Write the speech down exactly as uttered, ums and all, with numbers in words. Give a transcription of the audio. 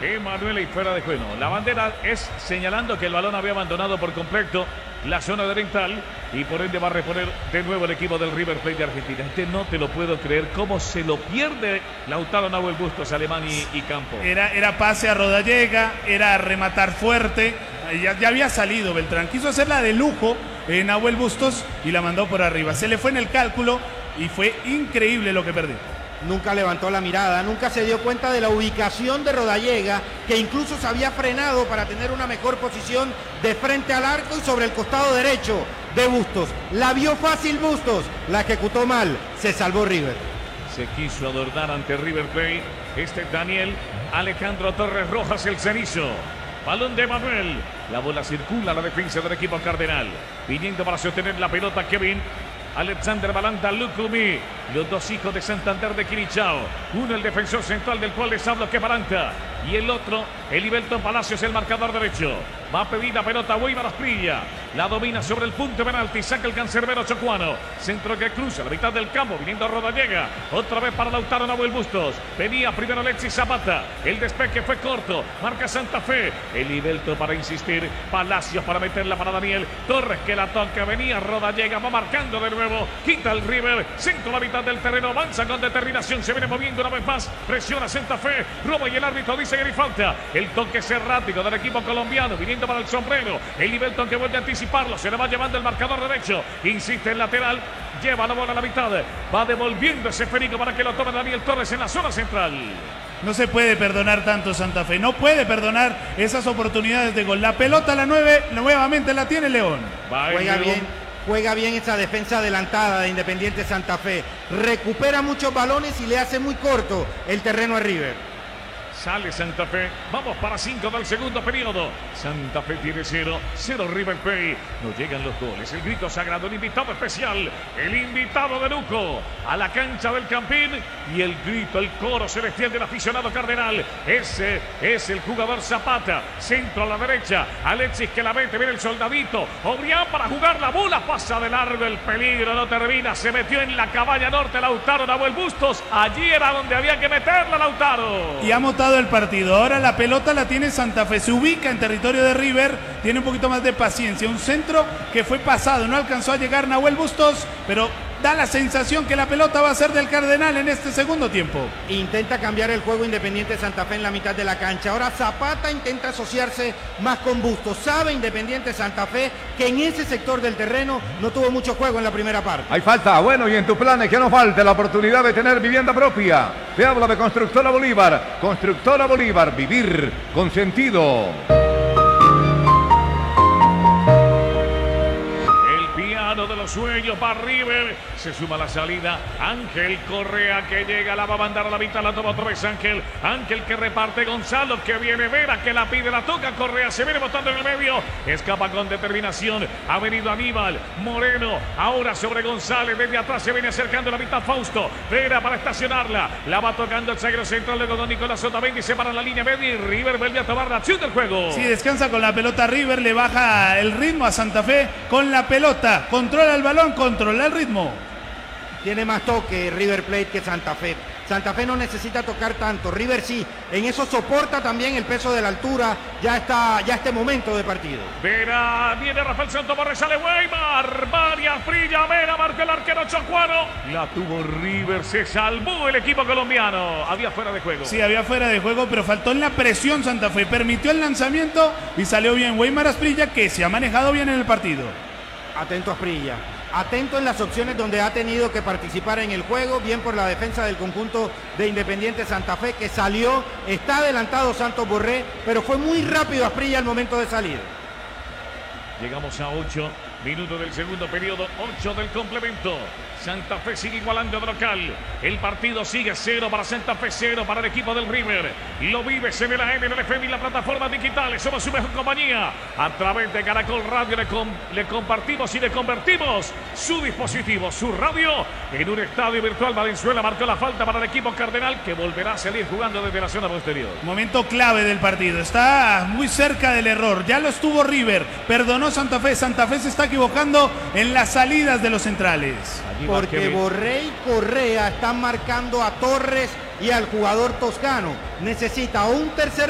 Emanuel y fuera de juego. La bandera es señalando que el balón había abandonado por completo la zona oriental y por ende va a reponer de nuevo el equipo del River Plate de Argentina. Este no te lo puedo creer, cómo se lo pierde Lautaro Nahuel Bustos, Alemán y, y Campo. Era, era pase a Rodallega, era rematar fuerte, ya, ya había salido Beltrán, quiso hacerla de lujo en Nahuel Bustos y la mandó por arriba. Se le fue en el cálculo y fue increíble lo que perdió. Nunca levantó la mirada, nunca se dio cuenta de la ubicación de Rodallega, que incluso se había frenado para tener una mejor posición de frente al arco y sobre el costado derecho de Bustos. La vio fácil Bustos, la ejecutó mal, se salvó River. Se quiso adornar ante River Plate. Este Daniel Alejandro Torres Rojas, el cenizo. Balón de Manuel. La bola circula a la defensa del equipo cardenal. Viniendo para sostener la pelota Kevin Alexander Balanta Lucumi, los dos hijos de Santander de Quilichao. Uno el defensor central del cual les hablo que es Balanta, y el otro Elivelton Palacios, el marcador derecho. Va a pedir la pelota Weimar Asprilla, la domina sobre el punto penalti, saca el cancerbero chocuano. Centro que cruza la mitad del campo, viniendo Rodallega, otra vez para Lautaro Nahuel Bustos. Venía primero Alexis Zapata, el despeje fue corto, marca Santa Fe. Elivelton para insistir, Palacios para meterla para Daniel Torres, que la toca, venía Rodallega, va marcando de nuevo, quita el River, centro la mitad del terreno, avanza con determinación, se viene moviendo una vez más, presiona Santa Fe, roba y el árbitro dice que le falta. El toque es errático del equipo colombiano, viniendo para el sombrero, Elivelton que vuelve a anticiparlo, se le va llevando el marcador derecho, insiste el lateral, lleva la bola a la mitad, va devolviendo ese esférico para que lo tome Daniel Torres en la zona central. No se puede perdonar tanto Santa Fe, no puede perdonar esas oportunidades de gol. La pelota, la nueve, nuevamente la tiene León. Juega bien, juega bien esa defensa adelantada de Independiente Santa Fe. Recupera muchos balones y le hace muy corto el terreno a River. Sale Santa Fe, vamos para cinco del segundo periodo. Santa Fe tiene cero, cero River Plate. No llegan los goles, el grito sagrado, el invitado especial, el invitado de lujo a la cancha del Campín, y el grito, el coro celestial del aficionado cardenal. Ese es el jugador Zapata, centro a la derecha, Alexis que la mete, viene el soldadito, Obrián para jugar la bola, pasa de largo, el peligro no termina, se metió en la cabaña norte Lautaro Nahuel Bustos, allí era donde había que meterla Lautaro. Y ha montado el partido. Ahora la pelota la tiene Santa Fe, se ubica en territorio de River, tiene un poquito más de paciencia, un centro que fue pasado, no alcanzó a llegar Nahuel Bustos, pero da la sensación que la pelota va a ser del Cardenal en este segundo tiempo. Intenta cambiar el juego Independiente Santa Fe en la mitad de la cancha. Ahora Zapata intenta asociarse más con Bustos. Sabe Independiente Santa Fe que en ese sector del terreno no tuvo mucho juego en la primera parte. Hay falta, bueno, y en tus planes que no falte la oportunidad de tener vivienda propia. Te habla de Constructora Bolívar. Constructora Bolívar, vivir con sentido. De los sueños para River, se suma la salida Ángel Correa que llega, la va a mandar a la mitad, la toma otra vez Ángel, Ángel que reparte, Gonzalo que viene, Vera que la pide, la toca Correa, se viene botando en el medio, escapa con determinación, ha venido Aníbal Moreno, ahora sobre González, desde atrás se viene acercando a la mitad Fausto, Vera para estacionarla, la va tocando el zaguero central de don Nicolás Sotamendi, se para la línea media y River vuelve a tomar la acción del juego. Sí, descansa con la pelota River, le baja el ritmo a Santa Fe con la pelota, controla el balón, controla el ritmo. Tiene más toque River Plate que Santa Fe. Santa Fe no necesita tocar tanto, River sí. En eso soporta también el peso de la altura. Ya está, ya este momento de partido. Vera, viene Rafael Santoborre, sale Weimar, varias brilla, Vera, marca el arquero chocuano. La tuvo River, se salvó el equipo colombiano. Había fuera de juego. Sí, había fuera de juego, pero faltó en la presión Santa Fe. Permitió el lanzamiento y salió bien Weimar Asprilla, que se ha manejado bien en el partido. Atento a Asprilla, atento en las opciones donde ha tenido que participar en el juego, bien por la defensa del conjunto de Independiente Santa Fe que salió, está adelantado Santos Borré, pero fue muy rápido Asprilla al momento de salir. Llegamos a ocho minutos del segundo periodo, ocho del complemento. Santa Fe sigue igualando de local. El partido sigue cero para Santa Fe, cero para el equipo del River. Lo vives en el A M, en el F M y las plataformas digitales. Somos su mejor compañía. A través de Caracol Radio le, com le compartimos y le convertimos su dispositivo, su radio, en un estadio virtual. Valenzuela marcó la falta para el equipo cardenal que volverá a salir jugando desde la zona posterior. Momento clave del partido. Está muy cerca del error. Ya lo estuvo River. Perdonó Santa Fe. Santa Fe se está equivocando en las salidas de los centrales. Porque Borré y Correa están marcando a Torres y al jugador toscano. Necesita un tercer